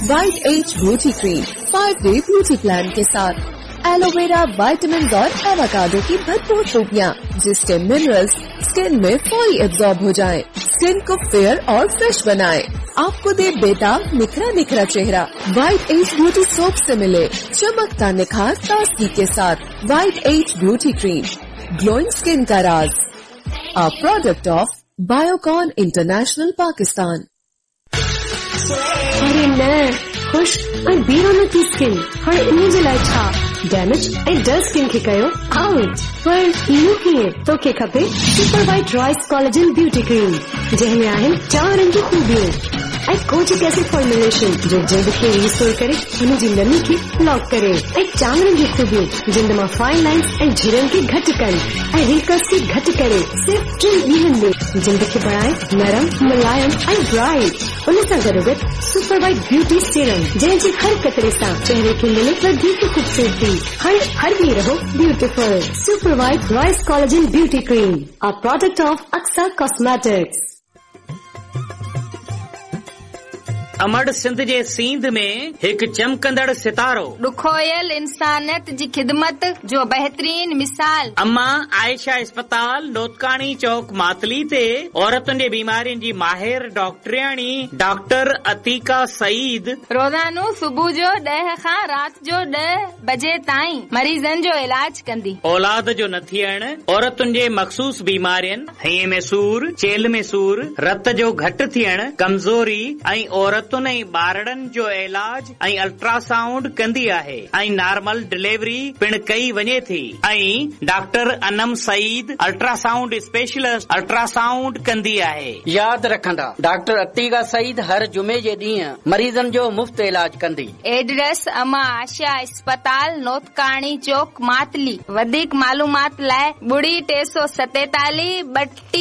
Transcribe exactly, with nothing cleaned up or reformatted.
White age beauty cream five day beauty plan के साथ aloe vera, vitamin और avocado की भरपूर खूबियाँ, जिससे मिनरल्स स्किन में फौरी एब्जॉर्ब हो जाएं, स्किन को फेयर और फ्रेश बनाएं, आपको दे बेताब निखरा निखरा चेहरा। व्हाइट एज ब्यूटी सोप से मिले चमकता निखार ताजगी के साथ। White age beauty cream, glowing skin का राज, a product of Biocon international Pakistan. अरे न खुश और बेरोनक की स्किन हाणे इन जे लाइ छा डैमेज ऐं डल स्किन खे कयो आउट, पर इहो कीअं? तोखे खपे super white Royce collagen beauty cream, जंहिंमें आहिनि चार रंग जूं खूबियूं ऐं कोजिक एसिड फॉर्मुलेशन जो जिल्द खे रिस्टोर करे हुनजी नमी खे ब्लॉक करे, ऐं चांवरनि जी खूबियूं जिल्द मां फाइन लाइन्स ऐं झिरियुनि खे घटि कनि ऐं रिंकल्स खे घटि करे सिर्फ़ टिनि ॾींहंनि में जिल्द खे बणाए नरम, मुलायम ऐं ब्राइट। उन सां गॾोगॾु सुपर वाइट ब्यूटी सीरम, जंहिंजे हर कतरे सां चेहरे खे मिले वधीक खूबसूरती। हाणे हर ॾींहुं रहो beautiful. Super white Royce collagen beauty cream, a product of Aqsa cosmetics. अमड़ Sindh जे सींध में एक चमकंदड़ सितारो, ॾुखोयल इंसानियत जी खिदमत जो बेहतरीन मिसाल। अम्मा आयशा अस्पताल लोतकानी चौक मातली ते औरतुनि जे बीमारियुनि जी माहिर डॉक्टरियाणी डॉक्टर अतीका सईद रोज़ानो सुबुह जो ॾह खां राति जो ॾह बजे ताईं मरीज़नि जो इलाज कंदी। औलाद जो न थियण, औरतुनि जे मखसूस बीमारियुनि, हईअ में सूर, चेल में सूर, रत जो घटि थियण, कमज़ोरी ऐं औरत ऐं ॿारड़नि जो इलाज ऐं अल्ट्रासाउंड कंदी आहे ऐं नॉर्मल डिलीवरी पिण कई वञे थी। ऐं doctor Anam Saeed ultrasound specialist ultrasound कंदी आहे। यादि रखंदा डॉक्टर अतीका सईद हर जुमे जे ॾींहुं मरीज़नि जो मुफ़्त इलाज कंदी। एड्रेस अमा आशा अस्पताल नोतकाणी चौक मातली। वधीक मालूमात लाइ ॿुड़ी टे सौ सतेतालीह ॿटीह